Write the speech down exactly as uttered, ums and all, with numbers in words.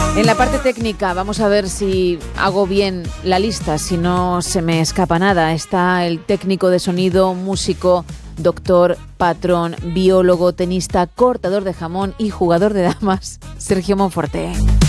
En la parte técnica vamos a ver si hago bien la lista, si no se me escapa nada. Está el técnico de sonido, músico, doctor, patrón, biólogo, tenista, cortador de jamón y jugador de damas, Sergio Monforte.